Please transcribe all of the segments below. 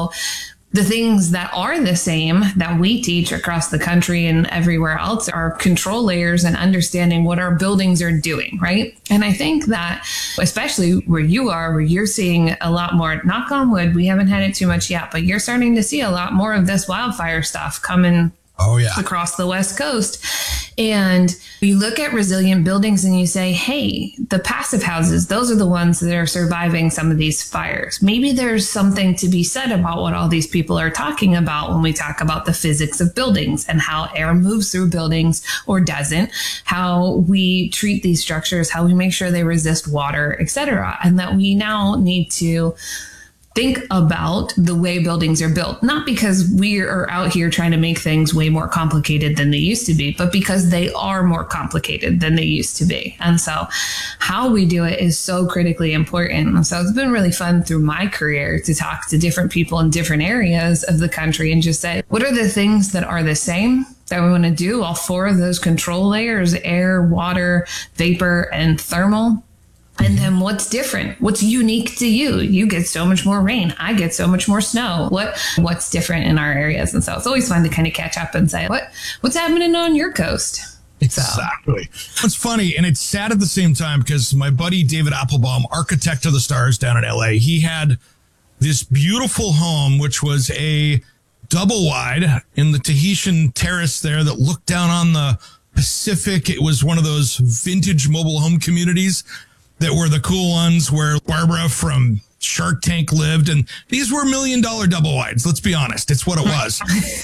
so the things that are the same that we teach across the country and everywhere else are control layers and understanding what our buildings are doing, right? And I think that, especially where you are, where you're seeing a lot more, knock on wood, we haven't had it too much yet, but you're starting to see a lot more of this wildfire stuff coming across the West Coast. And you look at resilient buildings and you say, hey, the passive houses, those are the ones that are surviving some of these fires. Maybe there's something to be said about what all these people are talking about when we talk about the physics of buildings and how air moves through buildings or doesn't, how we treat these structures, how we make sure they resist water, etc. And that we now need to think about the way buildings are built, not because we are out here trying to make things way more complicated than they used to be, but because they are more complicated than they used to be. And so how we do it is so critically important. And so it's been really fun through my career to talk to different people in different areas of the country and just say, what are the things that are the same that we want to do? All four of those control layers: air, water, vapor, and thermal. And then what's different? What's unique to you? You get so much more rain. I get so much more snow. What's different in our areas? And so it's always fun to kind of catch up and say, what's happening on your coast? Exactly. It's funny, and it's sad at the same time, because my buddy David Applebaum, architect of the stars down in LA, he had this beautiful home, which was a double wide in the Tahitian terrace there that looked down on the Pacific. It was one of those vintage mobile home communities that were the cool ones where Barbara from Shark Tank lived. And these were $1 million double wides. Let's be honest. It's what it was.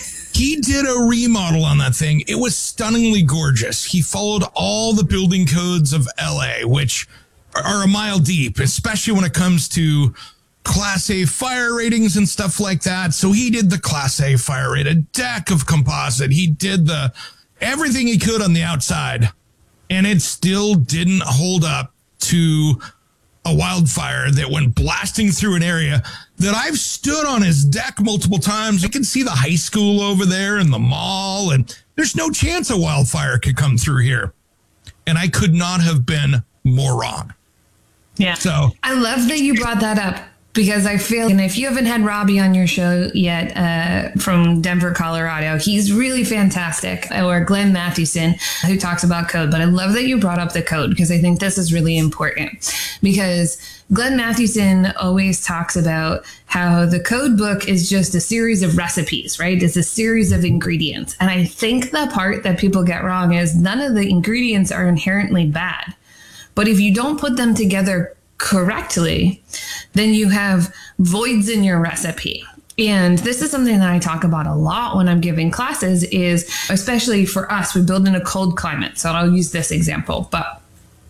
He did a remodel on that thing. It was stunningly gorgeous. He followed all the building codes of LA, which are a mile deep, especially when it comes to Class A fire ratings and stuff like that. So he did the Class A fire rated deck of composite. He did everything he could on the outside, and it still didn't hold up to a wildfire that went blasting through an area that I've stood on his deck multiple times. You can see the high school over there and the mall, and there's no chance a wildfire could come through here. And I could not have been more wrong. Yeah. So I love that you brought that up, because I feel, and if you haven't had Robbie on your show yet, from Denver, Colorado, he's really fantastic. Or Glenn Mathewson, who talks about code. But I love that you brought up the code, because I think this is really important, because Glenn Mathewson always talks about how the code book is just a series of recipes, right? It's a series of ingredients. And I think the part that people get wrong is none of the ingredients are inherently bad. But if you don't put them together correctly, then you have voids in your recipe. And this is something that I talk about a lot when I'm giving classes, is especially for us, we build in a cold climate. So I'll use this example, but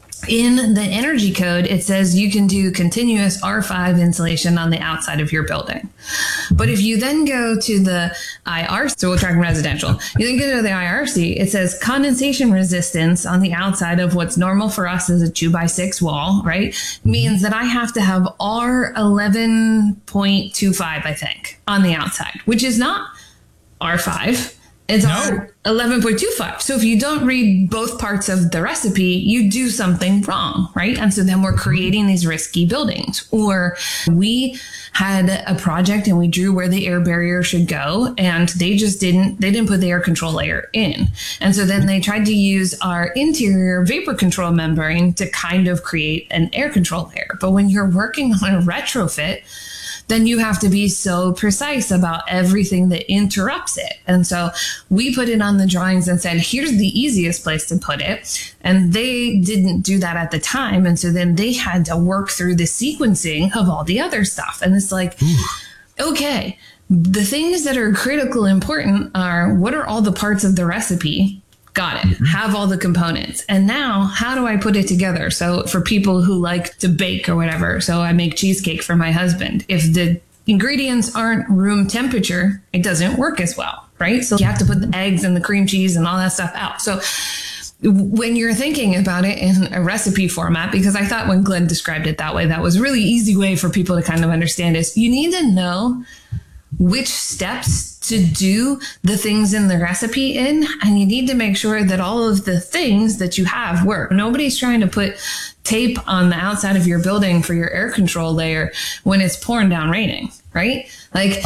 in the energy code, it says you can do continuous R5 insulation on the outside of your building. But if you then go to the IRC, so we're talking residential, you then go to the IRC, it says condensation resistance on the outside of what's normal for us is a 2x6 wall, right? Means that I have to have R11.25, I think, on the outside, which is not R5. It's our 11.25. So if you don't read both parts of the recipe, you do something wrong, right? And so then we're creating these risky buildings. Or we had a project and we drew where the air barrier should go, and they didn't put the air control layer in. And so then they tried to use our interior vapor control membrane to kind of create an air control layer. But when you're working on a retrofit, then you have to be so precise about everything that interrupts it. And so we put it on the drawings and said, here's the easiest place to put it. And they didn't do that at the time. And so then they had to work through the sequencing of all the other stuff. And it's like, okay, the things that are critical important are, what are all the parts of the recipe? Got it. Have all the components. And now how do I put it together? So for people who like to bake or whatever, so I make cheesecake for my husband. If the ingredients aren't room temperature, it doesn't work as well, right? So you have to put the eggs and the cream cheese and all that stuff out. So when you're thinking about it in a recipe format, because I thought when Glenn described it that way, that was a really easy way for people to kind of understand is you need to know which steps to do the things in the recipe in, and you need to make sure that all of the things that you have work. Nobody's trying to put tape on the outside of your building for your air control layer when it's pouring down raining, right? Like